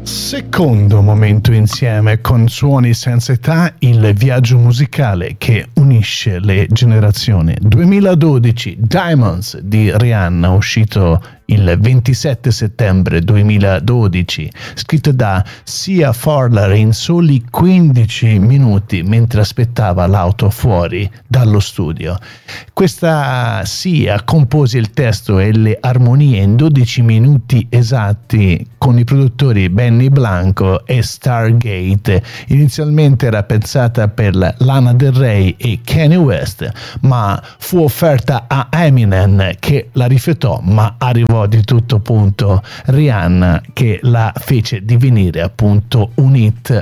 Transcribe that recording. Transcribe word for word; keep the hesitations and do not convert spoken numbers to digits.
Secondo momento insieme con Suoni senza età, il viaggio musicale che unisce le generazioni. duemiladodici Diamonds di Rihanna, uscito il ventisette settembre duemiladodici, scritto da Sia Furler in soli quindici minuti mentre aspettava l'auto fuori dallo studio. Questa Sia compose il testo e le armonie in dodici minuti esatti con i produttori Benny Blanco e Stargate. Inizialmente era pensata per Lana Del Rey e Kanye West, ma fu offerta a Eminem che la rifiutò, ma arrivò di tutto punto Rihanna che la fece divenire appunto un hit